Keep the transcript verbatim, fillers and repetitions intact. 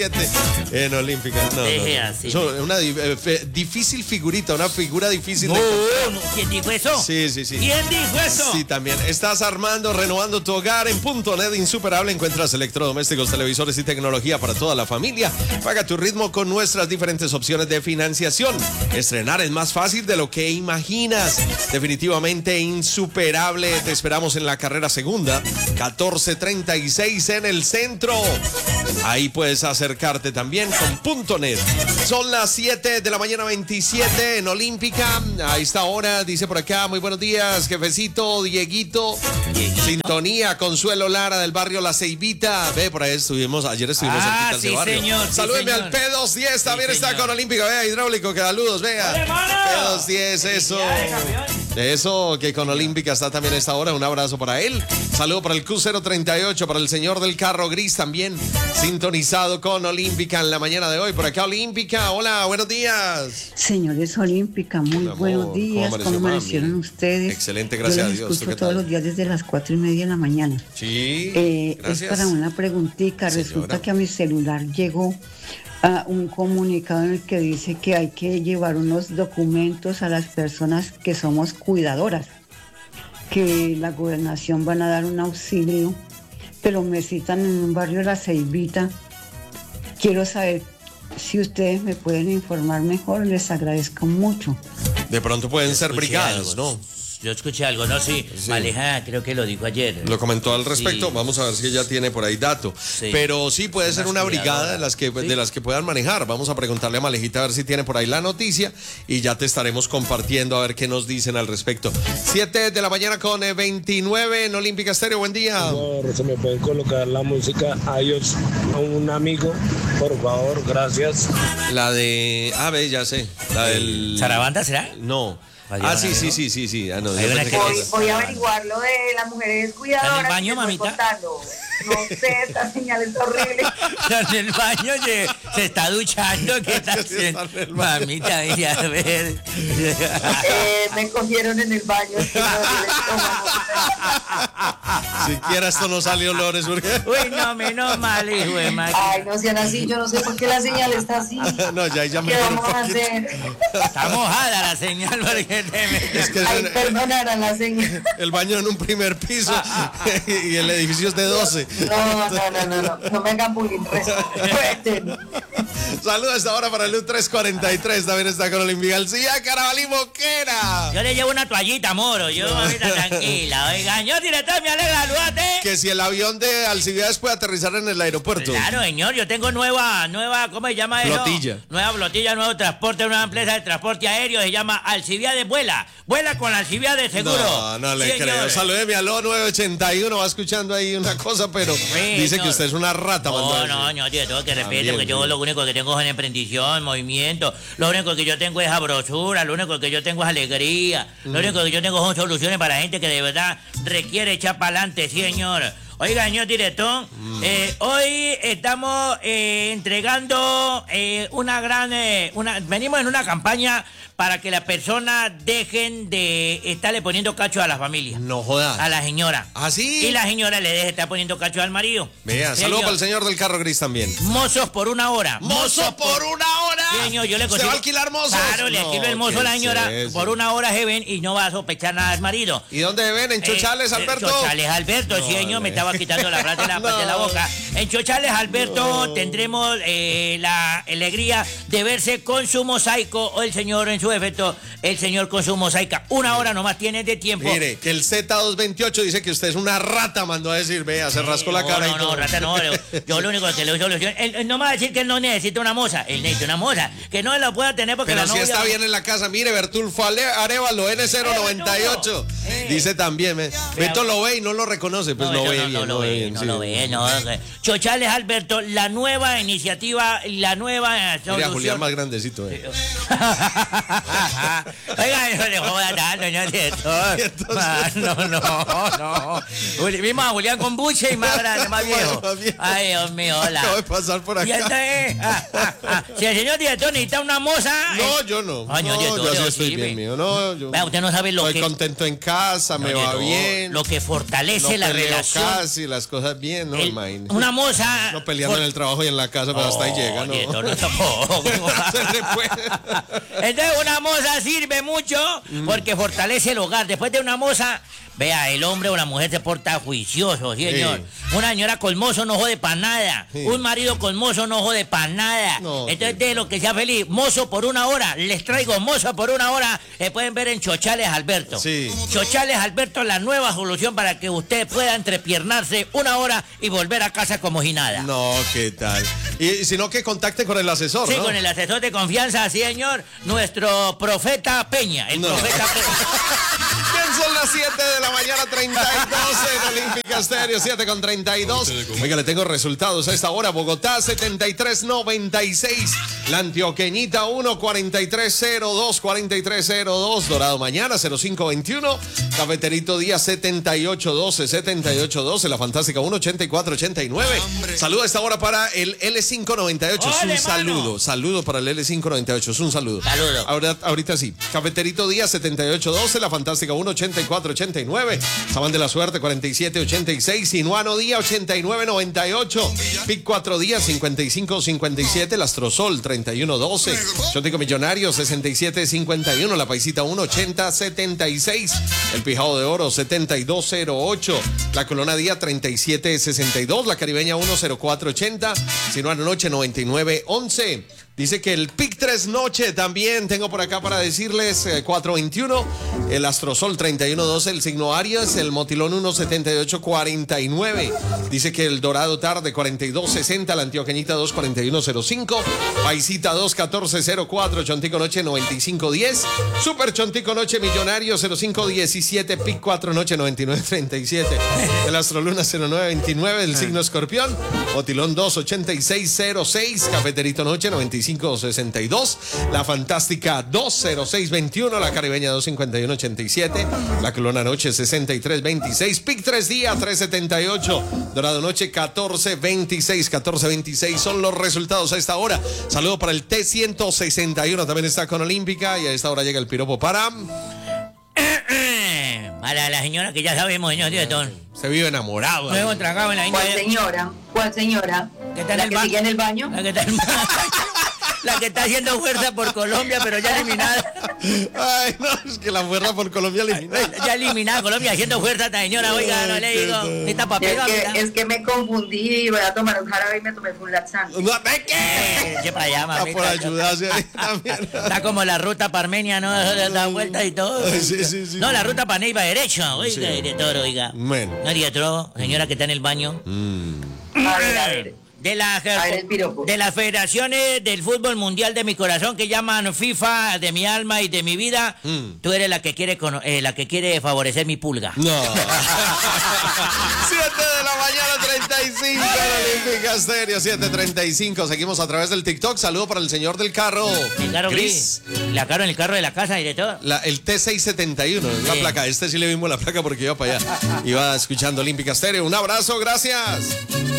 En Olímpica, no, Deje no, no. así. Eso, una eh, fe, difícil figurita, una figura difícil No, de encontrar. no, ¿quién dijo eso? Sí, sí, sí. ¿Quién dijo eso? Sí, también. Estás armando, renovando tu hogar en punto net insuperable. Encuentras electrodomésticos, televisores y tecnología para toda la familia. Paga tu ritmo con nuestras diferentes opciones de financiación. Estrenar es más fácil de lo que imaginas. Definitivamente insuperable. Te esperamos en la carrera segunda, catorce treinta y seis en el centro. Ahí puedes acercarte también con punto net. Son las siete de la mañana, veintisiete en Olímpica. A esta hora, dice por acá, muy buenos días, jefecito, Dieguito. Dieguito. Sintonía, Consuelo Lara del barrio La Ceibita. Ve, por ahí estuvimos, ayer estuvimos Ah, cerquita de sí, ese barrio. señor, sí, Salúdeme señor. al P doscientos diez, también Sí, está señor. con Olímpica. Vea, hidráulico, que saludos, vea. ¡Ole, mano! P doscientos diez, eso. Eso, que con Olímpica está también a esta hora. Un abrazo para él. Saludo para el Q cero treinta y ocho, para el señor del carro gris también. Sintonizado con Olímpica en la mañana de hoy. Por acá, Olímpica. Hola, buenos días. Señores Olímpica, muy Hola, buenos amor. días. ¿Cómo ¿Cómo amaneció, amanecieron mami? ustedes? Excelente, gracias Yo a los Dios. ¿Tú escucho qué todos tal? los días desde las cuatro y media de la mañana. Sí, Eh, es gracias. para una preguntita. Señora. Resulta que a mi celular llegó ah, un comunicado en el que dice que hay que llevar unos documentos a las personas que somos cuidadoras, que la gobernación van a dar un auxilio, pero me citan en un barrio de La Ceibita. Quiero saber si ustedes me pueden informar mejor, les agradezco mucho. De pronto pueden ser Escuché brigadas, algo. ¿no? Yo escuché algo, ¿no? Sí, Sí. Maleja, creo que lo dijo ayer. Lo comentó al respecto, Sí. vamos a ver si ella tiene por ahí dato. Sí. Pero sí puede ser Unas una brigada cuidadoras. de las que Sí. de las que puedan manejar. Vamos a preguntarle a Malejita a ver si tiene por ahí la noticia y ya te estaremos compartiendo a ver qué nos dicen al respecto. siete de la mañana con eh, veintinueve en Olímpica Estéreo, buen día. Por, se me pueden colocar la música Adiós a un amigo, por favor, gracias. La de, ah, ve, ya sé, la del ¿Sarabanda será? No. ¿Adiós, Ah, sí, amigo? sí, sí, sí, sí. Ah, no, Hay yo una pensé que que Voy, era- voy a averiguar lo de las mujeres cuidadoras. ¿Está en el baño, que les voy mamita? contando. No sé, esta señal es horrible. En el baño se, se está duchando, ¿qué está Sí, haciendo? está en el baño. Mamita, mira, a ver. Eh, me cogieron en el baño. es que me duele el estómago. Siquiera esto no salió olores porque Uy, no, menos mal, hijo de madre. Ay, no sean así, yo no sé por qué la señal está así. no, ya ya me ¿Qué un vamos a poquito. hacer? Está mojada la señal porque te metes. Es que Ay, el, perdonar a la señal. el baño en un primer piso y el edificio es de doce. No, no, no, no, no, no me hagan bullying, respeten. Saludos hasta ahora para el U trescientos cuarenta y tres, también está con Olímpica García, Carabalí Moquera. Yo le llevo una toallita, moro. Yo, mamita, tranquila. Oigan, yo, director, me alegra, saludate. Que si el avión de Alcibiades puede aterrizar en el aeropuerto. Claro, señor, yo tengo nueva, nueva, ¿cómo se llama eso? Flotilla. Nueva flotilla, nuevo transporte, una empresa de transporte aéreo, se llama Alcibiades Vuela. Vuela con Alcibiades seguro. No, no le Sí, creo. señor. Saludeme al nueve ochenta y uno, va escuchando ahí una cosa, pero Sí, dice señor. que usted es una rata. No, mandó a no, decir. no, tío, tengo que respeto, También, porque yo sí. lo único que tengo es emprendición, movimiento, lo único que yo tengo es sabrosura, lo único que yo tengo es alegría, lo Mm. único que yo tengo son soluciones para gente que de verdad requiere echar para adelante, sí, señor. Oiga, señor director, Mm. eh, hoy estamos eh, entregando eh, una gran, eh, una, venimos en una campaña para que las personas dejen de estarle poniendo cacho a la familia. No jodas. A la señora. ¿Ah, sí? Y la señora le deje de estar poniendo cacho al marido. Vea, Sí, saludo señor. para el señor del carro gris también. Mozos por una hora. ¡Mozo por una hora! Sí, señor, yo le ¿Usted consigo- va a alquilar mozos? Claro, le alquilo No, el mozo ¿qué a la es señora. eso? Por una hora se ven y no va a sospechar nada del marido. ¿Y dónde ven? ¿En Chochales, Eh, Alberto? Chochales Alberto, sí, No, señor, me no. estaba quitando la plata de la, No. de la boca. En Chochales Alberto tendremos eh, la alegría de verse con su mosaico, o el señor en su defecto, el señor con su mosaica. Una hora nomás tiene de tiempo. Mire, que el Z doscientos veintiocho dice que usted es una rata, mandó a decir, vea, se rascó la no, cara no, y todo. no, rata no, yo, yo lo único que le doy solución, él, él no me va a decir que él no necesita una moza, él necesita una moza, que no la pueda tener porque Pero la si novia... está bien en la casa, mire, Bertulfo Ale- Arevalo, N cero noventa y ocho. Eh. Dice también, me- Beto lo ve y no lo reconoce, pues no, eso ve no, bien. no lo ve, bien, no sí. lo ve, no. Chochales Alberto, la nueva iniciativa, la nueva eh, Mira, Julián solución. más grandecito, eh. Oiga, no le joda tanto, señor director. Y entonces- Ah, no, no, no. Juli- Vimos a Julián con buche y más grande, más viejo. Más viejo. Ay, Dios mío, hola. Acabo de pasar por Y acá. esta es. Ah, ah, ah. Si el señor director director, necesita una moza. No, yo no. Ay, no, director, yo sí yo estoy sí, bien, ve. mío. No, yo Vea, usted no sabe lo estoy que... contento en casa, me No, va no, bien. Lo que fortalece no la peleo relación. casi, las cosas bien, ¿no? El- Imagínese. una moza... No peleando for- en el trabajo y en la casa, pero hasta ahí llega, ¿no? director, no tampoco. Se le fue. Entonces una moza sirve mucho porque fortalece el hogar. Después de una moza, vea, el hombre o la mujer se porta juicioso, ¿sí, señor? Sí. Una señora con mozo no jode para nada. Sí. Un marido con mozo no jode para nada. No, Entonces, sí. de lo que sea feliz, mozo por una hora. Les traigo mozo por una hora. Se pueden ver en Chochales Alberto. Sí. Chochales Alberto, la nueva solución para que usted pueda entrepiernarse una hora y volver a casa como si nada. No, ¿qué tal? Y si no, que contacte con el asesor, Sí, ¿no? con el asesor de confianza, sí, señor. Nuestro profeta Peña. El No. profeta Peña. Bien, son las siete de la mañana, treinta y dos en Olímpica Estéreo, siete con treinta y dos. Oiga, le tengo resultados a esta hora. Bogotá, setenta y tres noventa y seis. La Antioqueñita, uno cuarenta y tres cero dos, cuarenta y tres cero dos. Dorado Mañana, cero cinco veintiuno. Cafeterito Díaz, setenta y ocho doce, setenta y ocho doce. La Fantástica, uno ochenta y cuatro ochenta y nueve. Saludo a esta hora para el L cinco noventa y ocho. Es un ¡Ole, mano! saludo. Saludo para el L cinco noventa y ocho. Es un saludo. Saludo. Ahora, ahorita sí. Cafeterito Díaz, setenta y ocho doce. La Fantástica, uno ochenta y cuatro ochenta y nueve. Saban de la Suerte, cuarenta y siete ochenta y seis. Sinuano Díaz, ochenta y nueve noventa y ocho. Pic cuatro Díaz, cincuenta y cinco cincuenta y siete. El Astrosol, treinta y uno doce. Chótico Millonario, sesenta y siete cincuenta y uno. La Paisita, uno ochenta setenta y seis. El Pijao de Oro, setenta y dos cero ocho. La Colona Díaz, treinta y siete sesenta y dos. La Caribeña, uno cero cuatro ochenta. Sinuano Noche, noventa y nueve once. Dice que el Pic tres Noche también tengo por acá para decirles eh, cuatro veintiuno, el Astrosol treinta y uno doce, el signo Aries, el Motilón uno setenta y ocho cuarenta y nueve. Dice que el Dorado Tarde cuarenta y dos sesenta, la Antioqueñita dos cuarenta y uno cero cinco, Paisita dos catorce cero cuatro, Chontico Noche noventa y cinco diez, Super Chontico Noche Millonario cero cinco diecisiete, Pic cuatro Noche noventa y nueve treinta y siete, el Astroluna cero nueve veintinueve, el signo Escorpión, Motilón dos ochenta y seis cero seis, Cafeterito Noche noventa y cinco sesenta y dos, la Fantástica dos cero seis veintiuno, la Caribeña dos cincuenta y uno ochenta y siete, la Colona Noche sesenta y tres veintiséis, Pic tres Día tres setenta y ocho, Dorado Noche catorce veintiséis, catorce veintiséis son los resultados a esta hora. Saludo para el T ciento sesenta y uno, también está con Olímpica, y a esta hora llega el piropo para... Para la señora que ya sabemos, señor director. Se vive enamorado. Nos hemos tragado en la ¿Cuál India. señora? ¿Cuál señora? ¿Qué tal ¿La el que ba- sigue en el baño? La que está, la que está haciendo fuerza por Colombia, pero ya eliminada. Ay, no, es que la fuerza por Colombia eliminada. Ya eliminada Colombia haciendo fuerza esta señora. Oiga, no le digo. Esta Es papel que, es que me confundí, voy a tomar un jarabe y me tomé un laxante. No, ¿de qué? Eche para allá, Está mamita. por ayudarse ahí también. Está como la ruta para Armenia, ¿no? Eso le da vueltas y todo. Ay, sí, sí, sí. No, la ruta para Neiva derecho. Oiga, Sí. director, oiga. Bueno. No, director, señora que está en el baño. A ver, a ver. De la, A ver, el piropo. de las federaciones del fútbol mundial de mi corazón que llaman FIFA, de mi alma y de mi vida, tú eres la que quiere cono- eh, la que quiere favorecer mi pulga. No. siete de la mañana, treinta y cinco en Olímpica Estéreo, siete treinta y cinco. Seguimos a través del TikTok. Saludo para el señor del carro. El carro Gris. gris. La caro en el carro de la casa, director. La- el T seiscientos setenta y uno es la Sí. placa. Este sí le vimos la placa porque iba para allá. Iba escuchando Olímpica Estéreo. Un abrazo, gracias.